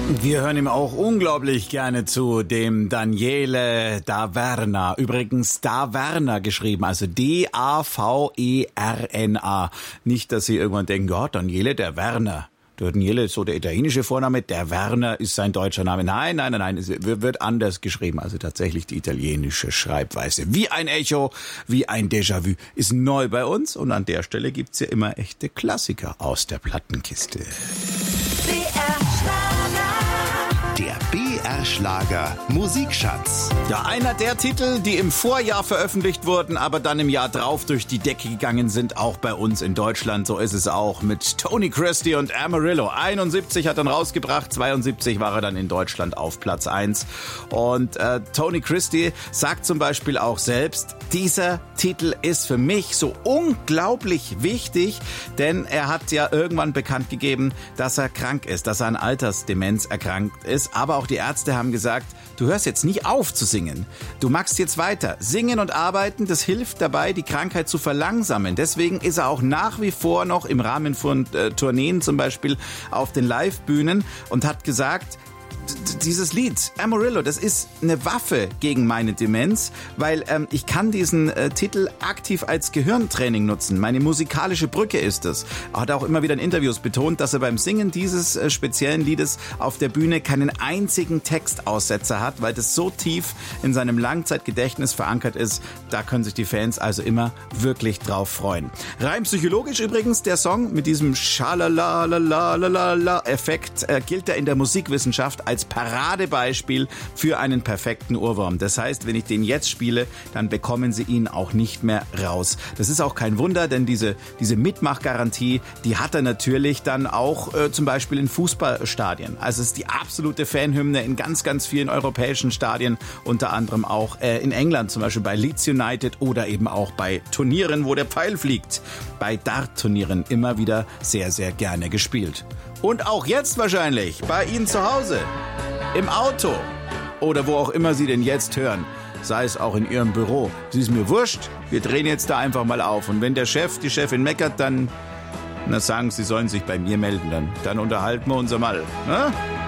Wir hören ihm auch unglaublich gerne zu, dem Daniele Daverna. Übrigens Daverna geschrieben, also D-A-V-E-R-N-A. Nicht, dass Sie irgendwann denken, ja, Daniele Daverna. Der Daniele ist so der italienische Vorname, der Werner ist sein deutscher Name. Nein, es wird anders geschrieben, also tatsächlich die italienische Schreibweise. Wie ein Echo, wie ein Déjà-vu. Ist neu bei uns und an der Stelle gibt's ja immer echte Klassiker aus der Plattenkiste. Der BR-Schlager Musikschatz. Ja, einer der Titel, die im Vorjahr veröffentlicht wurden, aber dann im Jahr drauf durch die Decke gegangen sind, auch bei uns in Deutschland. So ist es auch mit Tony Christie und Amarillo. 71 hat er rausgebracht, 72 war er dann in Deutschland auf Platz 1. Und Tony Christie sagt zum Beispiel auch selbst, dieser Titel ist für mich so unglaublich wichtig, denn er hat ja irgendwann bekannt gegeben, dass er krank ist, dass er an Altersdemenz erkrankt ist. Aber auch die Ärzte haben gesagt, du hörst jetzt nicht auf zu singen. Du machst jetzt weiter. Singen und arbeiten, das hilft dabei, die Krankheit zu verlangsamen. Deswegen ist er auch nach wie vor noch im Rahmen von Tourneen zum Beispiel auf den Live-Bühnen und hat gesagt, dieses Lied, Amarillo, das ist eine Waffe gegen meine Demenz, weil ich kann diesen Titel aktiv als Gehirntraining nutzen. Meine musikalische Brücke ist es. Er hat auch immer wieder in Interviews betont, dass er beim Singen dieses speziellen Liedes auf der Bühne keinen einzigen Textaussetzer hat, weil das so tief in seinem Langzeitgedächtnis verankert ist. Da können sich die Fans also immer wirklich drauf freuen. Rein psychologisch übrigens, der Song mit diesem Schalalalalala-Effekt gilt er in der Musikwissenschaft als Paradebeispiel für einen perfekten Ohrwurm. Das heißt, wenn ich den jetzt spiele, dann bekommen Sie ihn auch nicht mehr raus. Das ist auch kein Wunder, denn diese Mitmachgarantie, die hat er natürlich dann auch zum Beispiel in Fußballstadien. Also es ist die absolute Fanhymne in ganz, ganz vielen europäischen Stadien, unter anderem auch in England, zum Beispiel bei Leeds United oder eben auch bei Turnieren, wo der Pfeil fliegt. Bei Dart-Turnieren immer wieder sehr, sehr gerne gespielt. Und auch jetzt wahrscheinlich bei Ihnen zu Hause, im Auto oder wo auch immer Sie den jetzt hören, sei es auch in Ihrem Büro. Es ist mir wurscht, wir drehen jetzt da einfach mal auf. Und wenn der Chef, die Chefin meckert, dann sagen Sie sollen sich bei mir melden, dann unterhalten wir uns einmal. Ne?